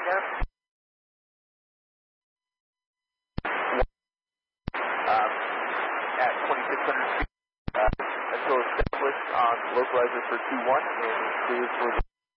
there. At 2600 feet, until established on localizer for 2-1 and cleared for the